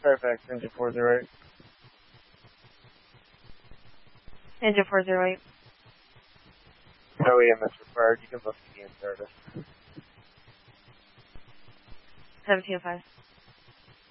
Fairfax, engine 408. Engine 408. No EMS required. You can book me in service. 1705.